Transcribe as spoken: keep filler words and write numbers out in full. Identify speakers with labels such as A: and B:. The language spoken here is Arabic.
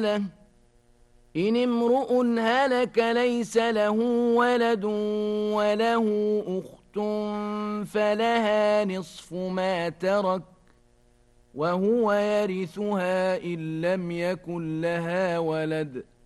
A: إن امرؤ هلك ليس له ولد وله أخت فلها نصف ما ترك وهو يرثها إن لم يكن لها ولد